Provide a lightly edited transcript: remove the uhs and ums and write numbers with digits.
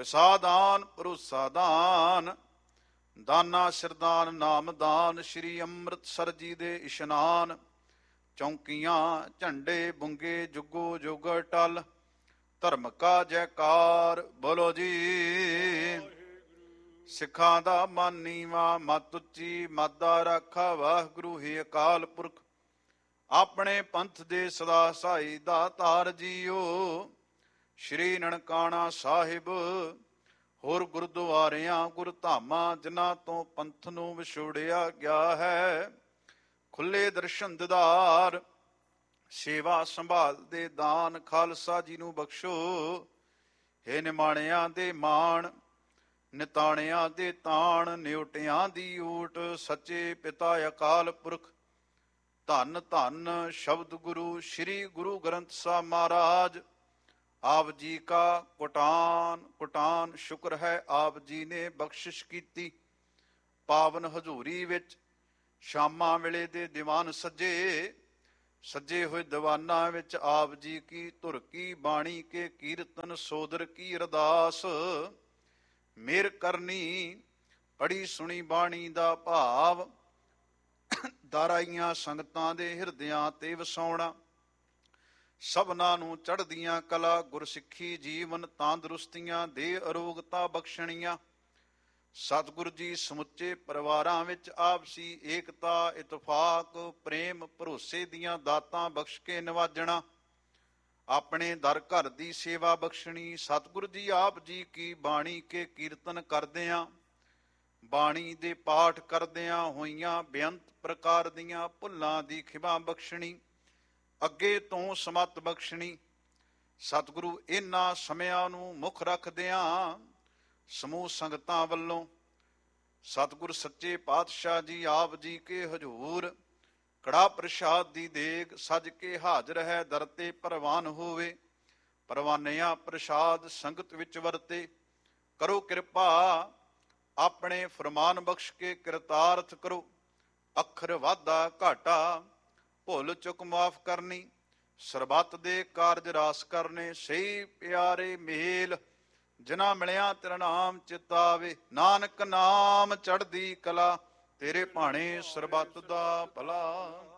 ਵਿਸਾਦਾਨ ਭਰੋਸਾਦਾਨ, ਦਾਨਾ ਸ਼ਰਦਾਨ ਨਾਮਦਾਨ। ਸ਼੍ਰੀ ਅੰਮ੍ਰਿਤਸਰ ਜੀ ਦੇ ਇਸ਼ਨਾਨ, ਚੌਂਕੀਆਂ ਝੰਡੇ ਬੁੰਗੇ ਜੁਗੋ ਜੁਗ ਟਲ। ਧਰਮ ਕਾ ਜੈਕਾਰ ਬੋਲੋ ਜੀ। ਸਿੱਖਾਂ ਦਾ ਮਨ ਨੀਵਾਂ ਮਤ ਉੱਚੀ, ਮਤ ਦਾ ਰਾਖਾ ਵਾਹਿਗੁਰੂ ਹੀ ਅਕਾਲ ਪੁਰਖ। ਆਪਣੇ ਪੰਥ ਦੇ ਸਦਾ ਸਹਾਈ ਦਾਤਾਰ ਜੀਓ। ਸ਼੍ਰੀ ਨਨਕਾਣਾ ਸਾਹਿਬ ਹੋਰ ਗੁਰਦੁਆਰਿਆਂ ਗੁਰਧਾਮਾਂ, ਜਿਨ੍ਹਾਂ ਤੋਂ ਪੰਥ ਨੂੰ ਵਿਛੋੜਿਆ ਗਿਆ ਹੈ, ਖੁੱਲੇ ਦਰਸ਼ਨ ਦਿਦਾਰ, ਸੇਵਾ ਸੰਭਾਲ ਦੇ ਦਾਨ ਖਾਲਸਾ ਜੀ ਨੂੰ ਬਖਸ਼ੋ। ਹੇ ਨਿਮਾਣਿਆਂ ਦੇ ਮਾਣ, ਨਿਤਾਣਿਆਂ ਦੇ ਤਾਣ, ਨਿਉਟਿਆਂ ਦੀ ਊਟ, ਸੱਚੇ ਪਿਤਾ ਅਕਾਲ ਪੁਰਖ। ਧੰਨ ਧੰਨ ਸ਼ਬਦ ਗੁਰੂ ਸ਼੍ਰੀ ਗੁਰੂ ਗ੍ਰੰਥ ਸਾਹਿਬ ਮਹਾਰਾਜ। ਆਪ ਜੀ ਕਾ ਕੋਟਾਨ ਕੋਟਾਨ ਸ਼ੁਕਰ ਹੈ, ਆਪ ਜੀ ਨੇ ਬਖਸ਼ਿਸ਼ ਕੀਤੀ। ਪਾਵਨ ਹਜ਼ੂਰੀ ਵਿੱਚ ਸ਼ਾਮਾਂ ਵੇਲੇ ਦੇ ਦੀਵਾਨ ਸੱਜੇ, ਸੱਜੇ ਹੋਏ ਦੀਵਾਨਾਂ ਵਿੱਚ ਆਪ ਜੀ ਕੀ ਧੁਰ ਕੀ ਬਾਣੀ ਕੇ ਕੀਰਤਨ ਸੋਦਰ ਕੀ ਅਰਦਾਸ। ਮਿਹਰ ਕਰਨੀ ਪੜੀ ਸੁਣੀ ਬਾਣੀ ਦਾ ਭਾਵ, ਦਾਰਾਈਆਂ ਸੰਗਤਾਂ ਦੇ ਹਿਰਦਿਆਂ ਤੇ ਵਸਾਉਣਾ। ਸਭਨਾਂ ਨੂੰ ਚੜ੍ਹਦੀਆਂ ਕਲਾ ਗੁਰਸਿੱਖੀ ਜੀਵਨ ਤੰਦਰੁਸਤੀਆਂ ਦੇ ਅਰੋਗਤਾ ਬਖਸ਼ਣੀਆਂ। ਸਤਿਗੁਰੂ ਜੀ ਸਮੁੱਚੇ ਪਰਿਵਾਰਾਂ ਵਿੱਚ ਆਪਸੀ ਏਕਤਾ ਇਤਫਾਕ ਪ੍ਰੇਮ ਭਰੋਸੇ ਦੀਆਂ ਦਾਤਾਂ ਬਖਸ਼ ਕੇ ਨਿਵਾਜਣਾ। ਆਪਣੇ ਦਰ ਘਰ ਦੀ ਸੇਵਾ ਬਖਸ਼ਣੀ। ਸਤਿਗੁਰੂ ਜੀ ਆਪ ਜੀ ਕੀ ਬਾਣੀ ਕੇ ਕੀਰਤਨ ਕਰਦਿਆਂ, ਬਾਣੀ ਦੇ ਪਾਠ ਕਰਦਿਆਂ ਹੋਈਆਂ ਬੇਅੰਤ ਪ੍ਰਕਾਰ ਦੀਆਂ ਭੁੱਲਾਂ ਦੀ ਖਿਮਾ ਬਖਸ਼ਣੀ, ਅੱਗੇ ਤੋਂ ਸਮੱਤ ਬਖਸ਼ਣੀ। ਸਤਿਗੁਰੂ ਇਹਨਾਂ ਸਮਿਆਂ ਨੂੰ ਮੁੱਖ ਰੱਖਦਿਆਂ ਸਮੂਹ ਸੰਗਤਾਂ ਵੱਲੋਂ ਸਤਿਗੁਰ ਸੱਚੇ ਪਾਤਸ਼ਾਹ ਜੀ ਆਪ ਜੀ ਕੇ ਹਜ਼ੂਰ ਕੜਾ ਪ੍ਰਸ਼ਾਦ ਦੀ ਦੇਗ ਸਜ ਕੇ ਹਾਜ਼ਰ ਹੈ। ਦਰ ਤੇ ਪ੍ਰਵਾਨ ਹੋਵੇ, ਪਰਵਾਨਿਆਂ ਪ੍ਰਸ਼ਾਦ ਸੰਗਤ ਵਿੱਚ ਵਰਤੇ। ਕਰੋ ਕਿਰਪਾ ਆਪਣੇ ਫਰਮਾਨ ਬਖਸ਼ ਕੇ ਕਿਰਤਾਰਥ ਕਰੋ। ਅੱਖਰ ਵਾਧਾ ਘਾਟਾ ਭੁੱਲ ਚੁੱਕ ਮਾਫ ਕਰਨੀ, ਸਰਬੱਤ ਦੇ ਕਾਰਜ ਰਾਸ ਕਰਨੇ। ਸਹੀ ਪਿਆਰੇ ਮੇਲ ਜਿਨ੍ਹਾਂ ਮਿਲਿਆ ਤੇਰਾ ਨਾਮ ਚਿਤਾਵੇ। ਨਾਨਕ ਨਾਮ ਚੜ੍ਹਦੀ ਕਲਾ, ਤੇਰੇ ਭਾਣੇ ਸਰਬੱਤ ਦਾ ਭਲਾ।